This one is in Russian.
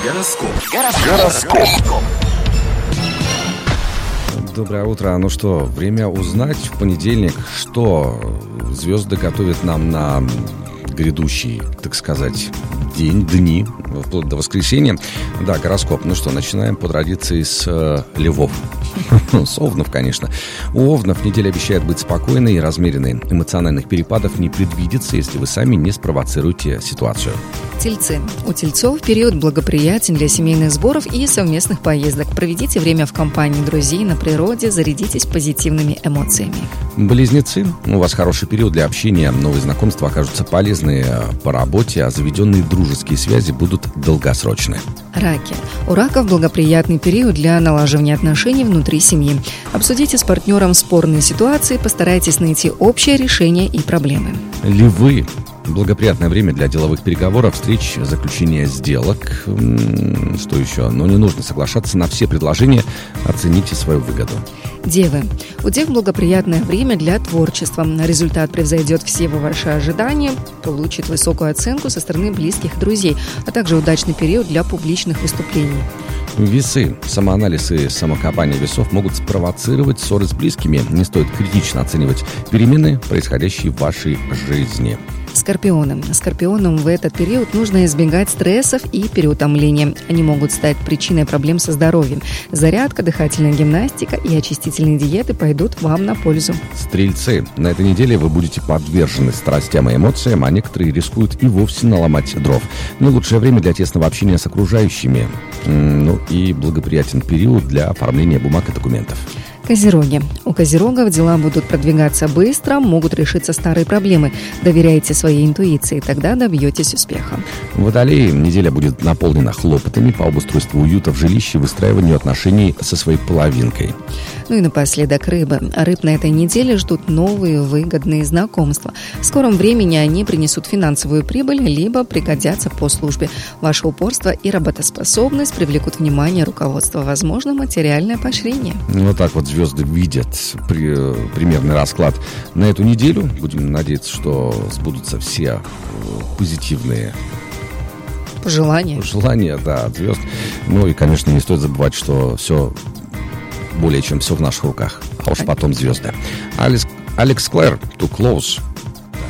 Гороскоп. Доброе утро. Ну что, время узнать в понедельник, что звезды готовят нам на грядущий, так сказать, дни, вплоть до воскресенья. Да, гороскоп. Ну что, начинаем по традиции с львов. С овнов, конечно. У овнов неделя обещает быть спокойной и размеренной. Эмоциональных перепадов не предвидится, если вы сами не спровоцируете ситуацию. Тельцы. У тельцов период благоприятен для семейных сборов и совместных поездок. Проведите время в компании друзей, на природе, зарядитесь позитивными эмоциями. Близнецы. У вас хороший период для общения. Новые знакомства окажутся полезны по работе, а заведенные дружеские связи будут долгосрочны. Раки. У раков благоприятный период для налаживания отношений внутри семьи. Обсудите с партнером спорные ситуации, постарайтесь найти общее решение и проблемы. Львы. Благоприятное время для деловых переговоров, встреч, заключения сделок. Что еще? Но не нужно соглашаться на все предложения. Оцените свою выгоду. Девы. У дев благоприятное время для творчества. Результат превзойдет все ваши ожидания, получит высокую оценку со стороны близких друзей, а также удачный период для публичных выступлений. Весы. Самоанализ и самокопание весов могут спровоцировать ссоры с близкими. Не стоит критично оценивать перемены, происходящие в вашей жизни. Скорпионы. Скорпионам в этот период нужно избегать стрессов и переутомления. Они могут стать причиной проблем со здоровьем. Зарядка, дыхательная гимнастика и очистительные диеты пойдут вам на пользу. Стрельцы. На этой неделе вы будете подвержены страстям и эмоциям, а некоторые рискуют и вовсе наломать дров. Не лучшее время для тесного общения с окружающими. Ну и благоприятен период для оформления бумаг и документов. Козероги. У козерогов дела будут продвигаться быстро, могут решиться старые проблемы. Доверяйте своей интуиции, тогда добьетесь успеха. Водолеи. Неделя будет наполнена хлопотами по обустройству уюта в жилище, выстраиванию отношений со своей половинкой. Ну и напоследок рыбы. Рыб на этой неделе ждут новые выгодные знакомства. В скором времени они принесут финансовую прибыль, либо пригодятся по службе. Ваше упорство и работоспособность привлекут внимание руководства. Возможно, материальное поощрение. Вот так вот звезды видят примерный расклад на эту неделю. Будем надеяться, что сбудутся все позитивные пожелания, да, от звезд. Ну и, конечно, не стоит забывать, что все, более чем все в наших руках. А уж потом звезды. Алекс Клэр, Too Close.